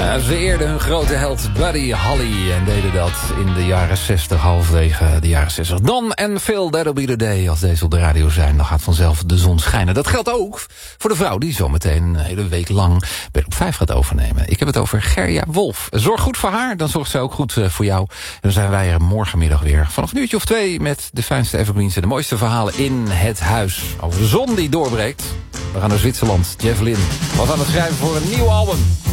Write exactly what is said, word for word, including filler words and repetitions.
Uh, ze eerden hun grote held Buddy Holly en deden dat in de jaren zestig, halverwege de jaren zestig. Don en Phil, that'll be the day. Als deze op de radio zijn, dan gaat vanzelf de zon schijnen. Dat geldt ook voor de vrouw die zometeen een hele week lang bij op vijf gaat overnemen. Ik heb het over Gerja Wolf. Zorg goed voor haar, dan zorgt ze ook goed voor jou. En dan zijn wij er morgenmiddag weer vanaf een uurtje of twee met de fijnste evergreens en de mooiste verhalen in het huis. Over de zon die doorbreekt. We gaan naar Zwitserland. Jeff Lynne was aan het schrijven voor een nieuw album.